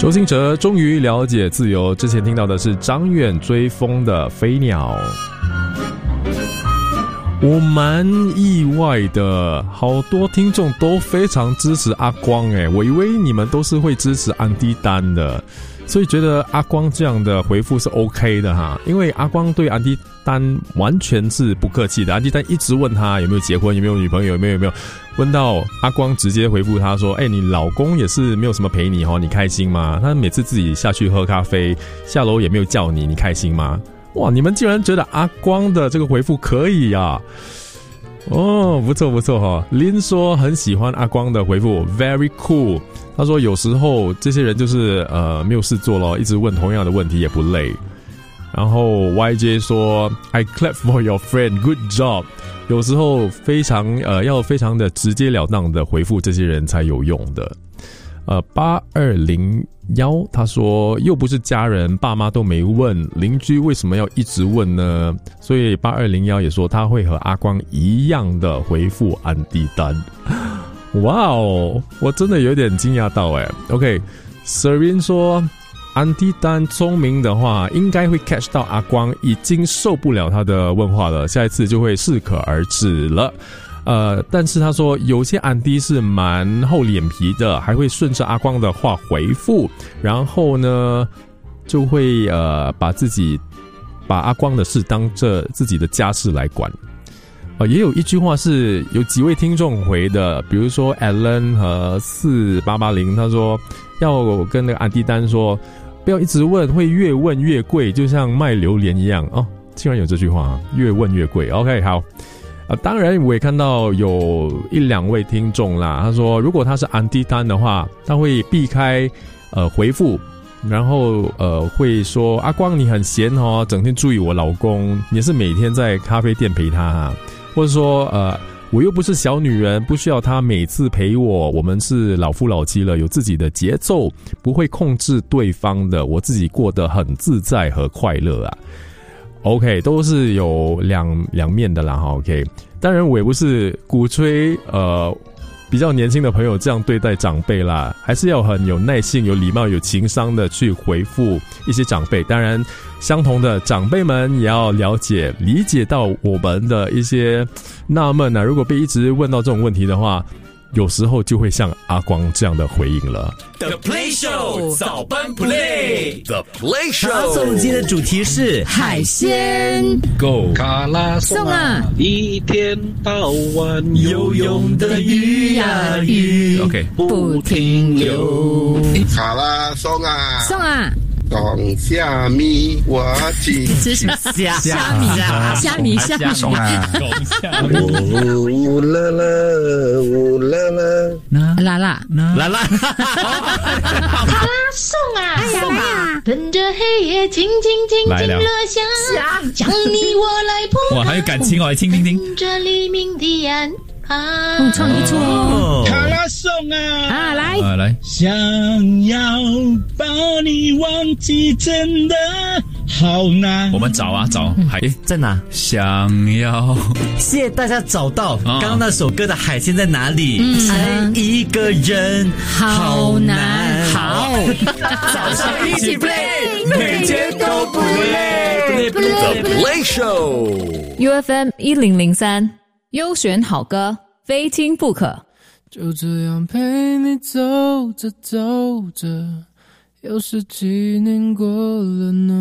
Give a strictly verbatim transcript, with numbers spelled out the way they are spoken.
周兴哲终于了解自由，之前听到的是张远追风的飞鸟。我蛮意外的，好多听众都非常支持阿光诶，我以为你们都是会支持安迪丹的，所以觉得阿光这样的回复是 OK 的哈，因为阿光对安迪丹完全是不客气的，安迪丹一直问他有没有结婚，有没有女朋友，有没有有没有，问到阿光直接回复他说，哎、欸，你老公也是没有什么陪你齁，你开心吗？他每次自己下去喝咖啡，下楼也没有叫你，你开心吗？哇，你们竟然觉得阿光的这个回复可以啊？哦，不错不错哈。林说很喜欢阿光的回复 ，very cool。他说有时候这些人就是呃没有事做咯，一直问同样的问题也不累。然后 Y J 说 I clap for your friend, good job。有时候非常呃要非常的直截了当的回复这些人才有用的。呃，八二零一他说又不是家人，爸妈都没问，邻居为什么要一直问呢？所以八二零一也说他会和阿光一样的回复安迪丹。哇哦，我真的有点惊讶到诶。OK， Serene 说安迪丹聪明的话应该会 catch 到阿光已经受不了他的问话了，下一次就会适可而止了。呃，但是他说有些安迪是蛮厚脸皮的，还会顺着阿光的话回复，然后呢就会呃把自己把阿光的事当着自己的家事来管。呃，也有一句话是有几位听众回的，比如说 Alan 和四八八零，他说要跟那个安迪丹说不要一直问，会越问越贵，就像卖榴莲一样哦，竟然有这句话，越问越贵。 OK， 好。呃，当然我也看到有一两位听众啦，他说如果他是安迪丹的话，他会避开呃回复，然后呃会说阿光你很闲哦，整天注意我老公，你是每天在咖啡店陪他啊，或者说呃我又不是小女人，不需要他每次陪我，我们是老夫老妻了，有自己的节奏，不会控制对方的，我自己过得很自在和快乐啊。OK， 都是有两两面的啦哈。OK， 当然我也不是鼓吹呃比较年轻的朋友这样对待长辈啦，还是要很有耐性、有礼貌、有情商的去回复一些长辈。当然，相同的长辈们也要了解、理解到我们的一些纳闷啊。如果被一直问到这种问题的话，有时候就会像阿光这样的回应了。 The Play Show 早班 Play The Play Show 好，我们今天的主题是海鲜 Go 卡拉送啊， 一天到晚游泳的鱼呀鱼 OK 不停留。 卡拉送啊送啊， 送虾米我去这是虾虾米虾米虾米送啊， 呜啦啦呜啦啦啦啦来啦卡拉送啊，送啊，跟着黑夜静静静静落下，将你我来碰。 哇，还有感情哦，来听听听。 跟着黎明的安排。 哦，唱不错哦。 卡拉送啊啊，来啊来， 想要把你忘记真的好难。 我们找啊找，海诶在哪？想要，谢谢大家找到刚刚那首歌的海鲜在哪里？ 嗯爱一个人好难好，早上一起 play， 每天都不累。 The Play Show U F M 一零零三优选好歌，非听不可。 就这样陪你走着走着，又是几年过了呢？